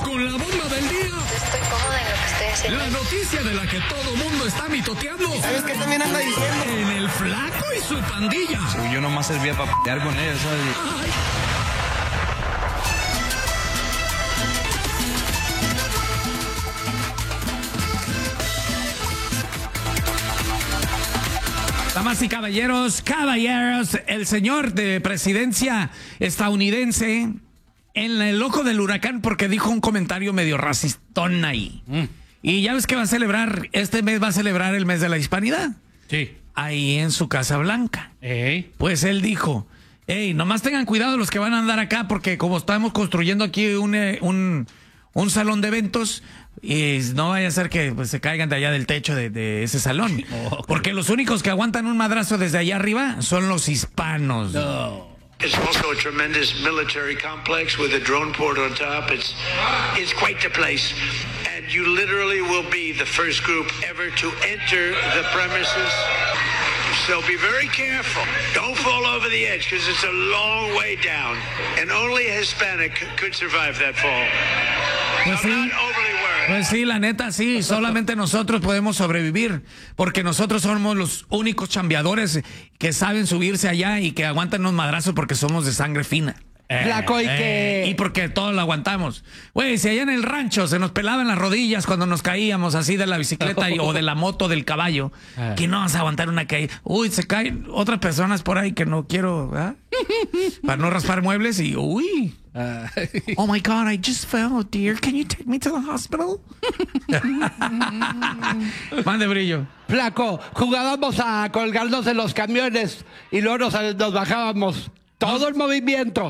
con la bomba del día. Estoy cómoda en lo que estoy haciendo. La noticia de la que todo mundo está mitoteando. ¿Sabes qué también anda diciendo? En el Flaco y su pandilla. Yo nomás servía para pelear con ellos, ¿sabes? Ay. Damas y caballeros, el señor de presidencia estadounidense en el ojo del huracán porque dijo un comentario medio racistón ahí. Y ya ves que va a celebrar, este mes va a celebrar el mes de la hispanidad. Sí. Ahí en su Casa Blanca. Pues él dijo, nomás tengan cuidado los que van a andar acá porque como estamos construyendo aquí un salón de eventos, y no vaya a ser que pues, se caigan de allá del techo de ese salón. Porque los únicos que aguantan un madrazo desde allá arriba son los hispanos. No. It's also a tremendous military complex with a drone port on top. It's quite the place. And you literally will be the first group ever to enter the premises. So be very careful. Don't fall over the edge because it's a long way down. And only a Hispanic could survive that fall. Pues I'm sí. not overly worried. Pues sí, la neta, sí, solamente nosotros podemos sobrevivir, porque nosotros somos los únicos chambeadores que saben subirse allá y que aguantan unos madrazos porque somos de sangre fina. Flaco, Y porque todos lo aguantamos. Güey, si allá en el rancho se nos pelaban las rodillas cuando nos caíamos así de la bicicleta o de la moto, del caballo, que no vas a aguantar una caída. Uy, se caen otras personas por ahí que no quiero, ¿verdad? Para no raspar muebles y uy. Oh my God, I just fell, dear. Can you take me to the hospital? Mande, Brillo. Flaco, jugábamos a colgarnos de los camiones y luego nos bajábamos. Todo el movimiento.